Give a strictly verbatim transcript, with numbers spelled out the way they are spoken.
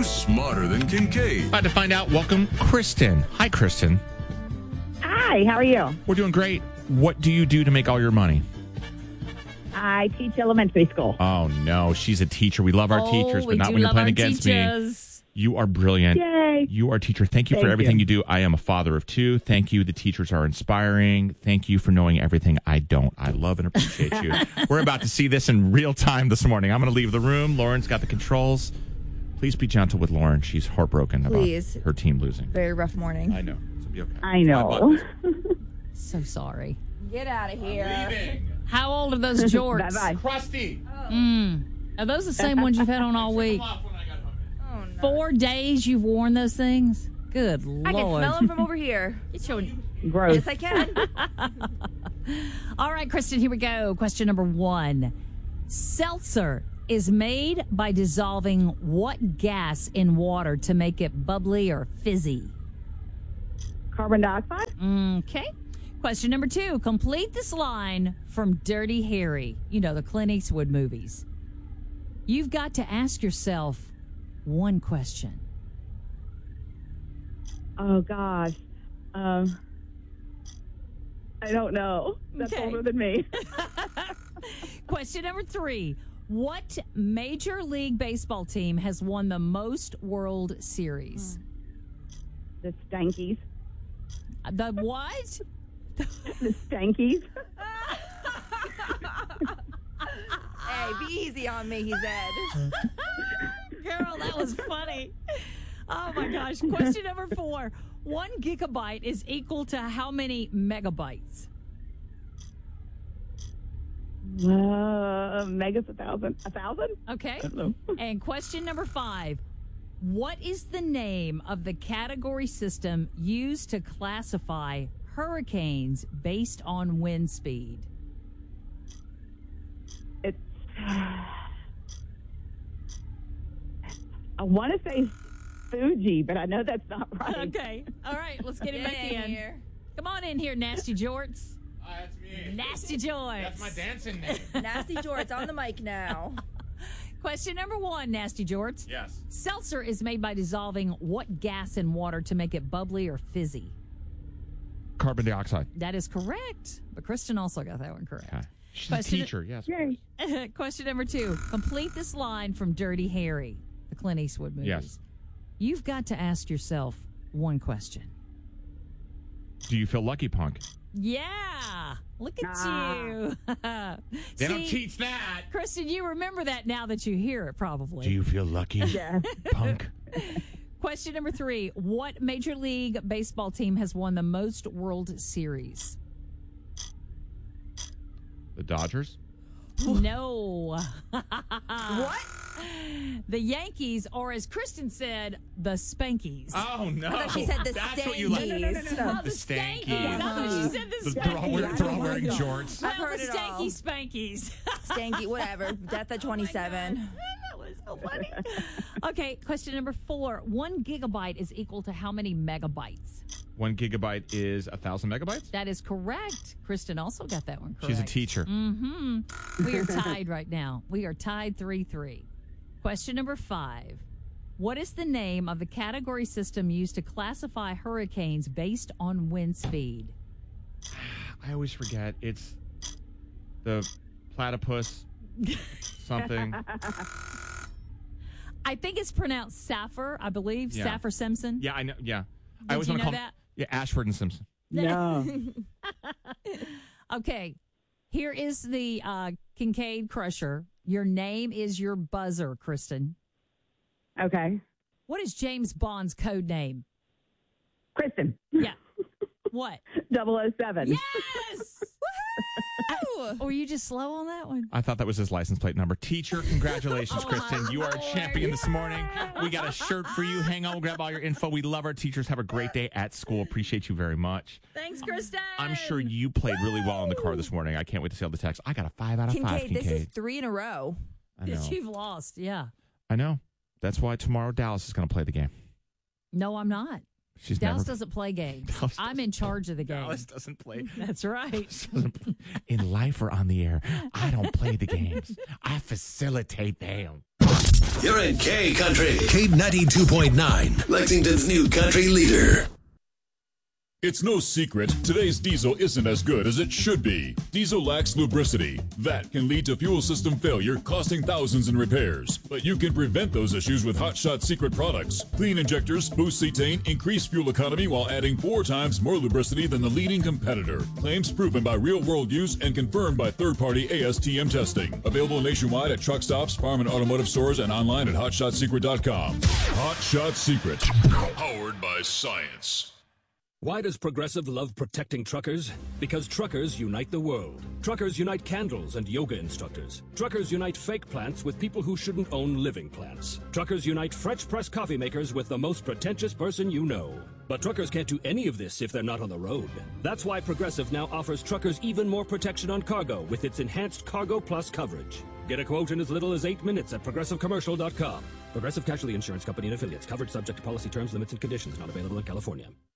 smarter than Kincaid. About to find out. Welcome, Kristen. Hi, Kristen. Hi, how are you? We're doing great. What do you do to make all your money? I teach elementary school. Oh, no. She's a teacher. We love our Oh, teachers, we but not do when you're love playing our against teachers. me. You are brilliant. Yay. You are a teacher. Thank you Thank for everything you. you. do. I am a father of two. Thank you. The teachers are inspiring. Thank you for knowing everything I don't. I love and appreciate you. We're about to see this in real time this morning. I'm going to leave the room. Lauren's got the controls. Please be gentle with Lauren. She's heartbroken Please. about her team losing. Very rough morning. I know. It's be okay. I know. So sorry. Get out of here. How old are those jorts? Bye-bye. Crusty. Mm. Are those the same ones you've had on all week? Oh, no. Four days you've worn those things? Good I can Lord. smell them from over here. Get your- Gross. Yes, I can. All right, Kristen, here we go. Question number one. Seltzer is made by dissolving what gas in water to make it bubbly or fizzy? Carbon dioxide? Okay. Question number two. Complete this line from Dirty Harry. You know, the Clint Eastwood movies. You've got to ask yourself one question. Oh, gosh. Um, I don't know. That's Okay. older than me. Question number three. What Major League Baseball team has won the most World Series? The Stankies. The what? The Stankies. Hey, be easy on me, he said. Girl, that was funny. Oh, my gosh. Question number four. One gigabyte is equal to how many megabytes? Uh, Megas a thousand. A thousand? Okay. I don't know. And question number five. What is the name of the category system used to classify hurricanes based on wind speed? It's. I want to say Fuji, but I know that's not right. Okay. All right. Let's get him Get back in in. here. Come on in here, Nasty Jorts. Oh, that's me. Nasty Jorts. That's my dancing name. Nasty Jorts on the mic now. Question number one, Nasty Jorts. Yes. Seltzer is made by dissolving what gas in water to make it bubbly or fizzy? Carbon dioxide. That is correct. But Kristen also got that one correct. Okay. She's Question- a teacher, yes. Yay. Question number two. Complete this line from Dirty Harry, the Clint Eastwood movies. Yes. You've got to ask yourself one question. Do you feel lucky, punk? Yeah. Look at Ah. you. They don't See, teach that. Kristen, you remember that now that you hear it, probably. Do you feel lucky, Yeah. punk? Question number three. What Major League Baseball team has won the most World Series? The Dodgers? No. What? The Yankees, or as Kristen said, the Spankies. Oh, no. I thought she said the That's what you like. Stankies. No, no, no, no, no. Oh, The Stankies. I thought she said the The- They're all wearing, Spankies. they're all wearing jorts. Well, I've heard the it all. Stanky Spankies. Stanky, whatever. Death at twenty-seven. That was so funny. Okay, question number four. One gigabyte is equal to how many megabytes? One gigabyte is a thousand megabytes? That is correct. Kristen also got that one correct. She's a teacher. Mm-hmm. We are tied right now. We are tied three three. Question number five. What is the name of the category system used to classify hurricanes based on wind speed? I always forget. It's the platypus something. I think it's pronounced Saffir, I believe. Yeah. Saffir Simpson. Yeah, I know. Yeah. Did I always you want to know call that? Yeah, Ashford and Simpson. No. Okay. Here is the uh, Kincaid Crusher. Your name is your buzzer, Kristen. Okay. What is James Bond's code name? Kristen. Yeah. What? double oh seven. Yes! Woohoo! Or were you just slow on that one? I thought that was his license plate number. Teacher, congratulations, Oh, Kristen. my You are a Lord. champion this morning. We got a shirt for you. Hang on, we'll grab all your info. We love our teachers. Have a great day at school. Appreciate you very much. Thanks, Kristen. I'm sure you played really well in the car this morning. I can't wait to see all the text. I got a five out of five, Kincaid, this Kincaid. is three in a row. I know. You've lost, yeah. I know. That's why tomorrow Dallas is going to play the game. No, I'm not. She's Dallas never. doesn't play games. Dallas I'm in charge of the game. Dallas doesn't play. That's right. Dallas doesn't play. In life or on the air, I don't play the games. I facilitate them. You're in K Country. K ninety-two point nine. Lexington's new country leader. It's no secret, today's diesel isn't as good as it should be. Diesel lacks lubricity. That can lead to fuel system failure, costing thousands in repairs. But you can prevent those issues with Hot Shot Secret products. Clean injectors, boost cetane, increase fuel economy while adding four times more lubricity than the leading competitor. Claims proven by real-world use and confirmed by third-party A S T M testing. Available nationwide at truck stops, farm and automotive stores, and online at hot shot secret dot com. Hot Shot Secret. Powered by science. Why does Progressive love protecting truckers? Because truckers unite the world. Truckers unite candles and yoga instructors. Truckers unite fake plants with people who shouldn't own living plants. Truckers unite French press coffee makers with the most pretentious person you know. But truckers can't do any of this if they're not on the road. That's why Progressive now offers truckers even more protection on cargo with its enhanced Cargo Plus coverage. Get a quote in as little as eight minutes at progressive commercial dot com. Progressive Casualty Insurance Company and Affiliates. Coverage subject to policy terms, limits, and conditions. Not available in California.